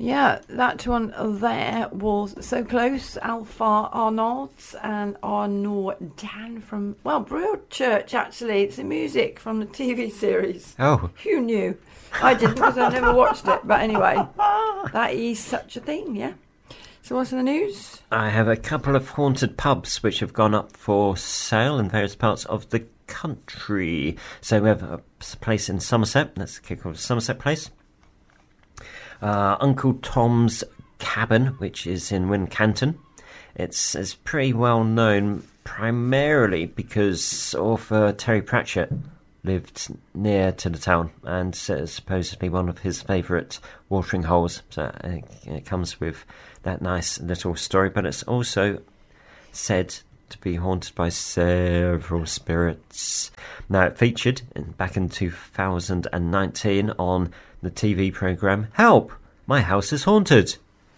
Yeah, that one there was So Close, Alpha Arnolds and Arnaud Dan from, Broadchurch, actually. It's the music from the TV series. Oh. Who knew? I didn't because I never watched it. But anyway, that is such a thing, yeah. So what's in the news? I have a couple of haunted pubs which have gone up for sale in various parts of the country. So we have a place in Somerset. Let's kick off Somerset Place. Uncle Tom's Cabin, which is in Wincanton. It's pretty well known primarily because author Terry Pratchett lived near to the town, and supposedly one of his favourite watering holes. So it comes with that nice little story, but it's also said to be haunted by several spirits. Now, it featured back in 2019 on the TV programme Help! My House is Haunted,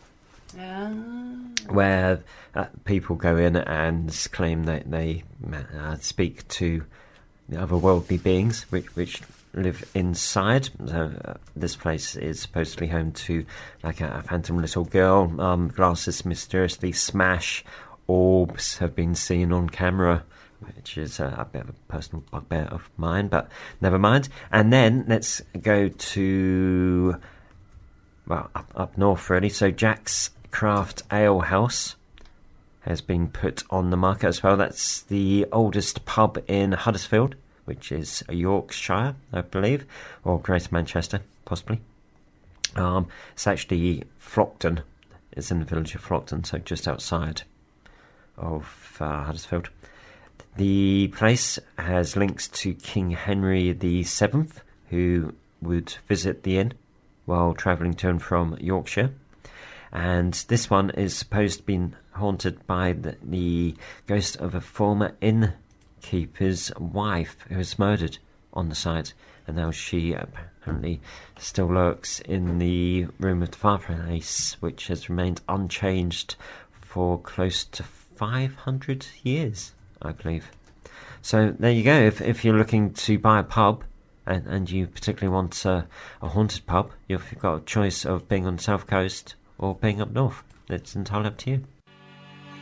where people go in and claim that they speak to the otherworldly beings which live inside. So, this place is supposedly home to like a phantom little girl. Glasses mysteriously smash. Orbs have been seen on camera, which is a bit of a personal bugbear of mine, but never mind. And then let's go to, up north really. So Jack's Craft Ale House has been put on the market as well. That's the oldest pub in Huddersfield, which is Yorkshire, I believe, or Greater Manchester, possibly. It's actually Flockton. It's in the village of Flockton, so just outside of Huddersfield. The place has links to King Henry VII, who would visit the inn while travelling to and from Yorkshire. And this one is supposed to be haunted by the ghost of a former innkeeper's wife who was murdered on the site, and now she apparently still lurks in the room of the fireplace, which has remained unchanged for close to 500 years, I believe. So there you go. If you're looking to buy a pub and you particularly want a haunted pub, you've got a choice of being on the south coast or being up north. It's entirely up to you.